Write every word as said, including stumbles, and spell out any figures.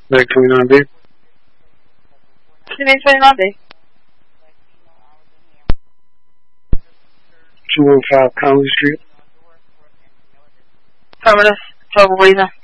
nine twenty-nine B. nine twenty-nine B. two oh five Conley Street. Affirmative. Total reason.